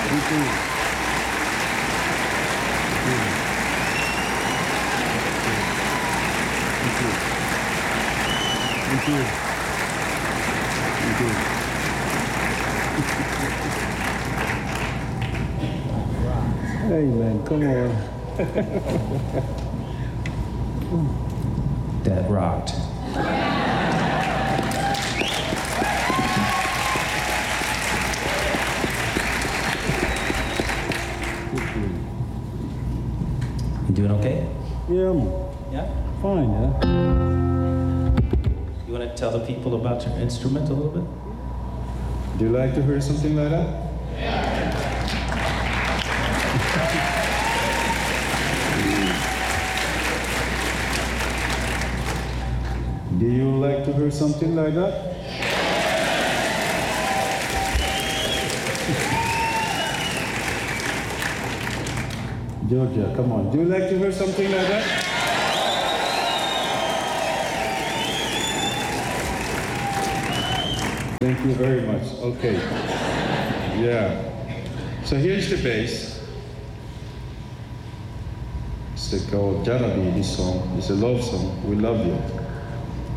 Me too. Me too. Me too. Me too. Hey man, come on. That rocked. You doing okay? Yeah, Yeah? fine, yeah. You want to tell the people about your instrument a little bit? Do you like to hear something like that? Do you like to hear something like that? Georgia, come on. Do you like to hear something like that? Thank you very much. Okay. Yeah. So here's the bass. It's called Janabi, this song. It's a love song. We love you.